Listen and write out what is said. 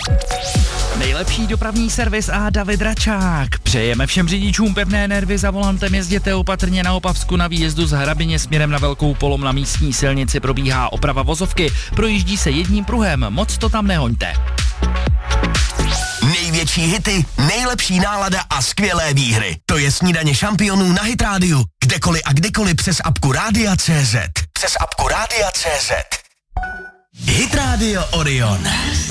Nejlepší dopravní servis a David Račák. Přejeme všem řidičům pevné nervy za volantem, jezděte opatrně na Opavsku na výjezdu z Hrabině směrem na Velkou Polom na místní silnici probíhá oprava vozovky, projíždí se jedním pruhem, moc to tam nehoňte. Největší hity, nejlepší nálada a skvělé výhry. To je Snídaně šampionů na Hit Radio. Kdekoliv a kdykoliv přes apku Rádia.cz. Přes apku Rádia.cz. Hit Radio Orion.